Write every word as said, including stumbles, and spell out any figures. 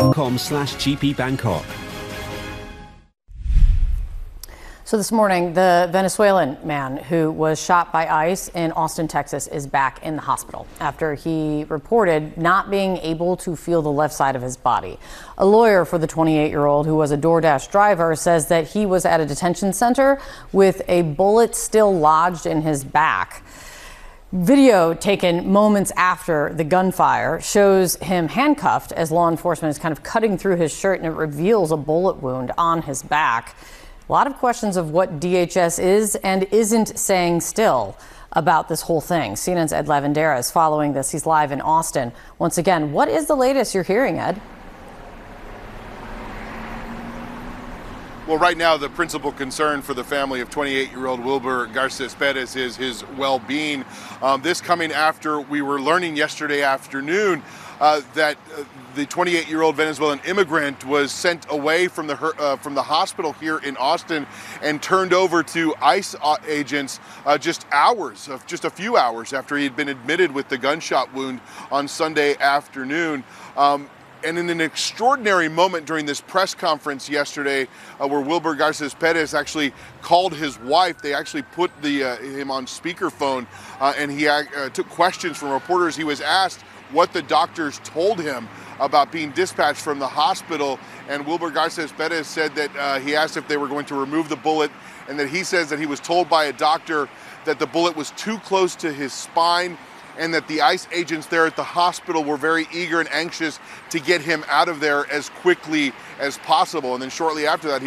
com slash gpbangkok. So this morning, the Venezuelan man who was shot by ICE in Austin, Texas, is back in the hospital after he reported not being able to feel the left side of his body. A lawyer for the twenty-eight-year-old who was a DoorDash driver says that he was at a detention center with a bullet still lodged in his back. Video taken moments after the gunfire shows him handcuffed as law enforcement is kind of cutting through his shirt, and it reveals a bullet wound on his back. A lot of questions of what D H S is and isn't saying still about this whole thing. C N N's Ed Lavandera is following this. He's live in Austin. Once again, what is the latest you're hearing, Ed? Well, right now, the principal concern for the family of twenty-eight-year-old Wilber Garces Perez is his well-being. Um, this coming after we were learning yesterday afternoon uh, that uh, the twenty-eight-year-old Venezuelan immigrant was sent away from the uh, from the hospital here in Austin and turned over to ICE agents uh, just hours, of just a few hours after he had been admitted with the gunshot wound on Sunday afternoon. Um, And in an extraordinary moment during this press conference yesterday, uh, where Wilber Garces Perez actually called his wife, they actually put the uh, him on speakerphone, uh, and he uh, took questions from reporters. He was asked what the doctors told him about being dispatched from the hospital, and Wilber Garces Perez said that uh, he asked if they were going to remove the bullet, and that he says that he was told by a doctor that the bullet was too close to his spine, and that the ICE agents there at the hospital were very eager and anxious to get him out of there as quickly as possible. And then shortly after that, he